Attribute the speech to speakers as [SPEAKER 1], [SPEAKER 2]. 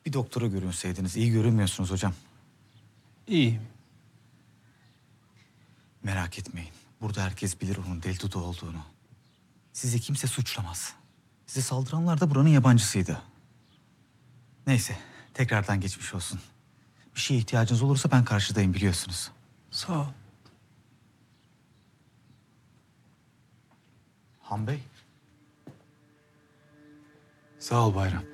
[SPEAKER 1] Bir doktora görünseydiniz. İyi görünmüyorsunuz hocam.
[SPEAKER 2] İyiyim.
[SPEAKER 1] Merak etmeyin. Burada herkes bilir onun Deli Dudu olduğunu. Sizi kimse suçlamaz. Size saldıranlar da buranın yabancısıydı. Neyse, tekrardan geçmiş olsun. Bir şeye ihtiyacınız olursa ben karşıdayım biliyorsunuz.
[SPEAKER 2] Sağ ol.
[SPEAKER 1] Han Bey.
[SPEAKER 3] Sağ ol Bayram.